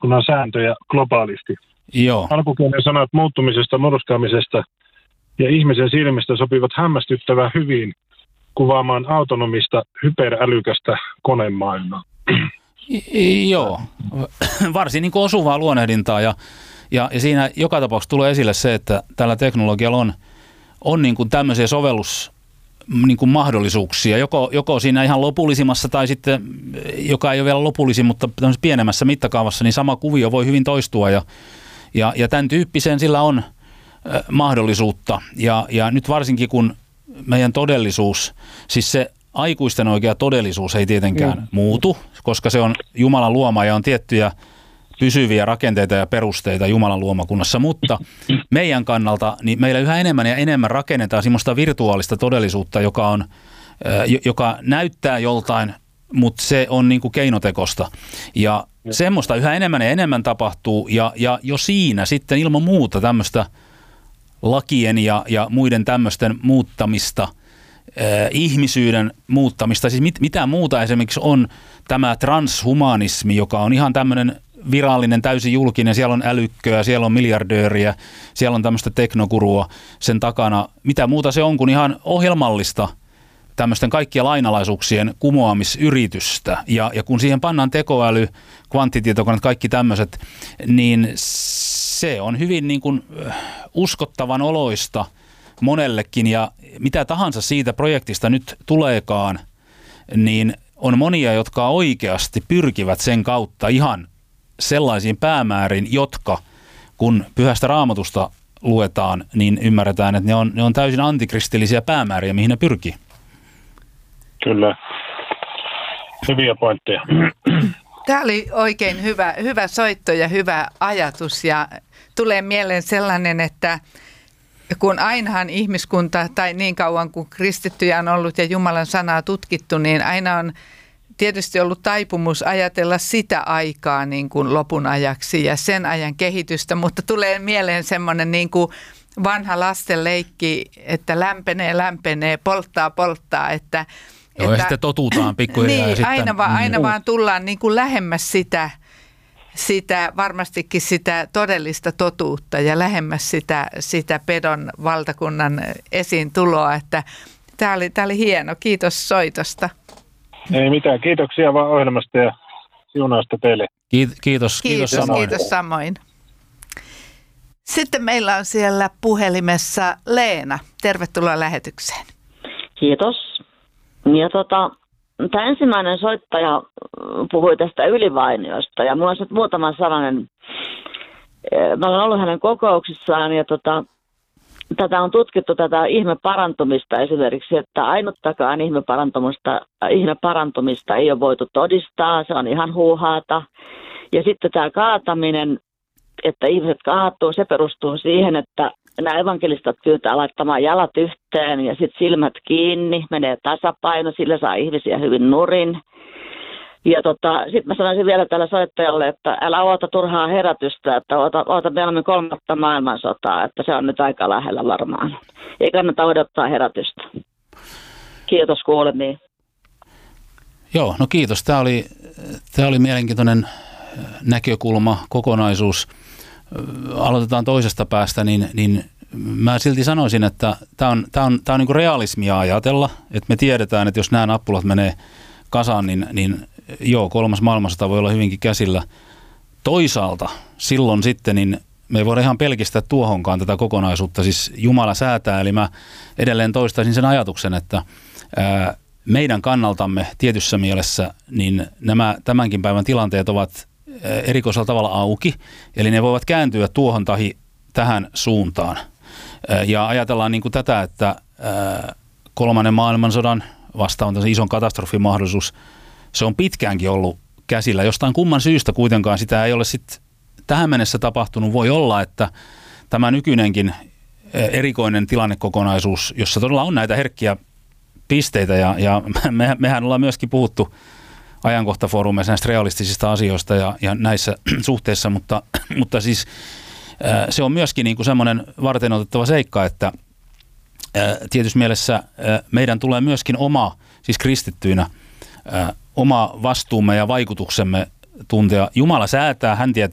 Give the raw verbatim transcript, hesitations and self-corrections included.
ihmiskunnan sääntöjä globaalisti. Joo. Alkukielen sanat muuttumisesta, murskaamisesta ja ihmisen silmistä sopivat hämmästyttävän hyvin kuvaamaan autonomista, hyperälykästä konemaailmaa. I, joo, varsin niin kuin osuvaa luonnehdintaa ja, ja, ja siinä joka tapauksessa tulee esille se, että tällä teknologialla on, on niin kuin tämmöisiä sovellus niin kuin mahdollisuuksia, joko, joko siinä ihan lopullisimmassa tai sitten, joka ei ole vielä lopullisin, mutta pienemmässä mittakaavassa, niin sama kuvio voi hyvin toistua ja, ja, ja tämän tyyppiseen sillä on äh, mahdollisuutta ja, ja nyt varsinkin kun meidän todellisuus, siis se aikuisten oikea todellisuus ei tietenkään mm. muutu, koska se on Jumalan luoma ja on tiettyjä pysyviä rakenteita ja perusteita Jumalan luomakunnassa, mutta meidän kannalta niin meillä yhä enemmän ja enemmän rakennetaan semmoista virtuaalista todellisuutta, joka, on, joka näyttää joltain, mutta se on niin kuin keinotekosta. Ja mm. semmoista yhä enemmän ja enemmän tapahtuu ja, ja jo siinä sitten ilman muuta tämmöistä lakien ja, ja muiden tämmöisten muuttamista, eh, ihmisyyden muuttamista, siis mit, mitä muuta esimerkiksi on tämä transhumanismi, joka on ihan tämmöinen virallinen, täysin julkinen, siellä on älykköä, siellä on miljardööriä, siellä on tämmöistä teknokurua sen takana. Mitä muuta se on kuin ihan ohjelmallista tämmöisten kaikkien lainalaisuuksien kumoamisyritystä. Ja, ja kun siihen pannaan tekoäly, kvanttitietokoneet, kaikki tämmöiset, niin se on hyvin niin kuin uskottavan oloista monellekin. Ja mitä tahansa siitä projektista nyt tuleekaan, niin on monia, jotka oikeasti pyrkivät sen kautta ihan sellaisiin päämääriin, jotka kun Pyhästä Raamatusta luetaan, niin ymmärretään, että ne on, ne on täysin antikristillisiä päämääriä, mihin ne pyrkii. Kyllä. Hyviä pointteja. Tämä oli oikein hyvä, hyvä soitto ja hyvä ajatus ja tulee mieleen sellainen, että kun ainahan ihmiskunta tai niin kauan kuin kristittyjä on ollut ja Jumalan sanaa tutkittu, niin aina on tietysti ollut taipumus ajatella sitä aikaa niin kuin lopun ajaksi ja sen ajan kehitystä, mutta tulee mieleen semmoinen niin kuin vanha lastenleikki, että lämpenee, lämpenee, polttaa, polttaa, että Joo, että, ja sitten totutaan pikkuhiljaa. Niin, sitten, aina, vaan, aina mm. vaan tullaan niin kuin lähemmäs sitä, sitä, varmastikin sitä todellista totuutta ja lähemmäs sitä, sitä pedon valtakunnan esiin tuloa, että tämä oli, tämä oli hieno. Kiitos soitosta. Ei mitään. Kiitoksia vaan ohjelmasta ja siunausta teille. Kiitos, kiitos, kiitos, kiitos samoin. Kiitos samoin. Sitten meillä on siellä puhelimessa Leena. Tervetuloa lähetykseen. Kiitos. Ja tota, tämä ensimmäinen soittaja puhui tästä ylivainiosta ja minulla on sitten muutama sananen. Mä olen ollut hänen kokouksissaan ja tota, tätä on tutkittu, tätä ihmeparantumista esimerkiksi, että ainuttakaan ihmeparantumista, ihmeparantumista ei ole voitu todistaa, se on ihan huuhaata. Ja sitten tämä kaataminen, että ihmiset kaatuu, se perustuu siihen, että nämä evankelistat pyytää laittamaan jalat yhteen ja sitten silmät kiinni, menee tasapaino, sillä saa ihmisiä hyvin nurin. Ja tota, sitten mä sanoisin vielä tällä soittajalle, että älä oota turhaa herätystä, että oota, oota mieluummin kolmatta maailmansotaa, että se on nyt aika lähellä varmaan. Ei kannata odottaa herätystä. Kiitos kuulemiin. Joo, no kiitos. Tämä oli, tämä oli mielenkiintoinen näkökulma, kokonaisuus. Aloitetaan toisesta päästä, niin, niin mä silti sanoisin, että tämä on, tämä on, tämä on niin kuin realismia ajatella, että me tiedetään, että jos nämä nappulat menee kasaan, niin, niin joo, kolmas maailmansota voi olla hyvinkin käsillä. Toisaalta silloin sitten, niin me ei voida ihan pelkistää tuohonkaan tätä kokonaisuutta, siis Jumala säätää, eli mä edelleen toistaisin sen ajatuksen, että ää, meidän kannaltamme tietyssä mielessä, niin nämä tämänkin päivän tilanteet ovat erikoisella tavalla auki, eli ne voivat kääntyä tuohon tahi tähän suuntaan. Ja ajatellaan niin kuin tätä, että kolmannen maailmansodan vastaan ison katastrofin mahdollisuus, se on pitkäänkin ollut käsillä. Jostain kumman syystä kuitenkaan sitä ei ole sitten tähän mennessä tapahtunut. Voi olla, että tämä nykyinenkin erikoinen tilannekokonaisuus, jossa todella on näitä herkkiä pisteitä, ja, ja me, mehän ollaan myöskin puhuttu ajankohtafoorumeissa näistä realistisista asioista ja, ja näissä suhteissa, mutta, mutta siis ää, se on myöskin niin kuin semmoinen varteenotettava seikka, että ää, tietyssä mielessä ää, meidän tulee myöskin oma, siis kristittyinä, ää, oma vastuumme ja vaikutuksemme tuntea. Jumala säätää, hän tietää